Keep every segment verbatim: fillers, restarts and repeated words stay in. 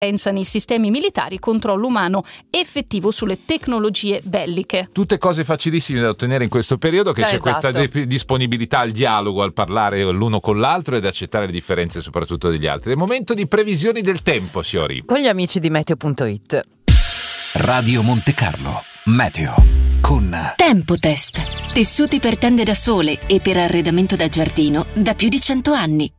nei sistemi militari, controllo umano effettivo sulle tecnologie belliche. Tutte cose facilissime da ottenere in questo periodo, che eh, c'è esatto. questa de- disponibilità al dialogo, al parlare l'uno con l'altro ed accettare le differenze soprattutto degli altri. È momento di previsioni del tempo, Siori. Con gli amici di meteo punto it. Radio Monte Carlo Meteo con Tempo Test. Tessuti per tende da sole e per arredamento da giardino da più di cento anni.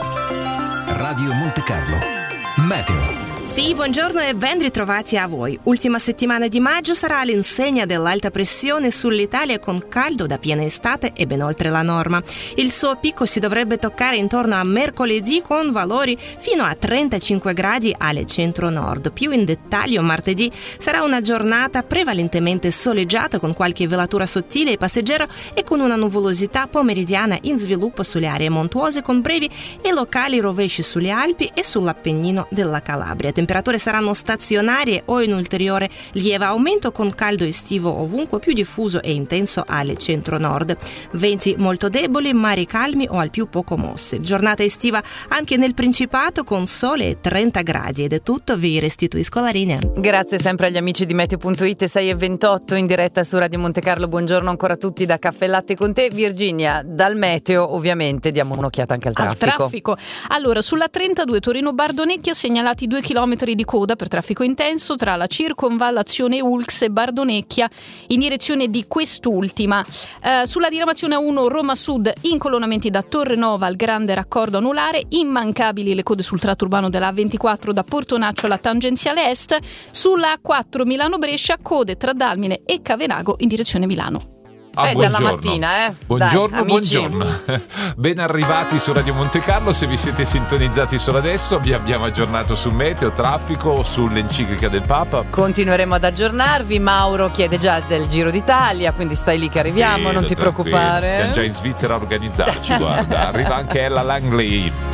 Radio Monte Carlo Meteo. Sì, buongiorno e ben ritrovati a voi. Ultima settimana di maggio sarà all'insegna dell'alta pressione sull'Italia, con caldo da piena estate e ben oltre la norma. Il suo picco si dovrebbe toccare intorno a mercoledì, con valori fino a trentacinque gradi alle centro-nord. Più in dettaglio, martedì sarà una giornata prevalentemente soleggiata, con qualche velatura sottile e passeggera e con una nuvolosità pomeridiana in sviluppo sulle aree montuose, con brevi e locali rovesci sulle Alpi e sull'Appennino della Calabria. Le temperature saranno stazionarie o in ulteriore lieve aumento, con caldo estivo ovunque, più diffuso e intenso alle centro-nord. Venti molto deboli, mari calmi o al più poco mossi. Giornata estiva anche nel Principato, con sole e trenta gradi. Ed è tutto, vi restituisco la linea. Grazie sempre agli amici di meteo punto it. sei e ventotto in diretta su Radio Monte Carlo. Buongiorno ancora a tutti da Caffè Latte con te. Virginia, dal meteo ovviamente diamo un'occhiata anche al traffico. Al traffico. Allora, sulla trentadue Torino-Bardonecchia segnalati due chilometri di coda per traffico intenso tra la circonvallazione Ulx e Bardonecchia in direzione di quest'ultima. Eh, sulla diramazione A uno Roma Sud, incolonnamenti da Torrenova al grande raccordo anulare, immancabili le code sul tratto urbano della A ventiquattro da Portonaccio alla tangenziale est. Sulla A quattro Milano-Brescia, code tra Dalmine e Cavenago in direzione Milano. Ah, eh, dalla mattina, eh. Buongiorno, Dai, buongiorno. Ben arrivati su Radio Monte Carlo. Se vi siete sintonizzati solo adesso, vi abbiamo aggiornato sul meteo, traffico, sull'enciclica del Papa. Continueremo ad aggiornarvi. Mauro chiede già del Giro d'Italia, quindi stai lì che arriviamo, Sì, non ti tranquillo. preoccupare. Siamo già in Svizzera a organizzarci, guarda. Arriva anche Ella Langley.